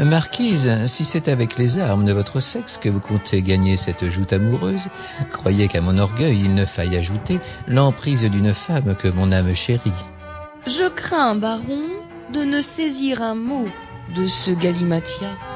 Marquise, si c'est avec les armes de votre sexe que vous comptez gagner cette joute amoureuse, croyez qu'à mon orgueil il ne faille ajouter l'emprise d'une femme que mon âme chérit. Je crains, baron, de ne saisir un mot de ce galimatia.